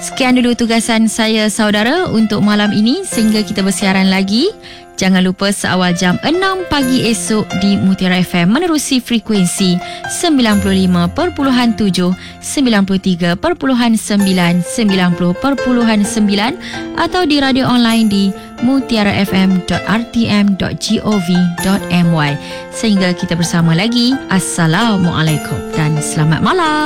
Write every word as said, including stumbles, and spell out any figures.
Sekian dulu tugasan saya saudara untuk malam ini. Sehingga kita bersiaran lagi, jangan lupa seawal jam enam pagi esok di Mutiara F M menerusi frekuensi sembilan puluh lima perpuluhan tujuh, sembilan puluh tiga perpuluhan sembilan, sembilan puluh perpuluhan sembilan atau di radio online di mutiara f m dot r t m dot gov dot my. Sehingga kita bersama lagi. Assalamualaikum dan selamat malam.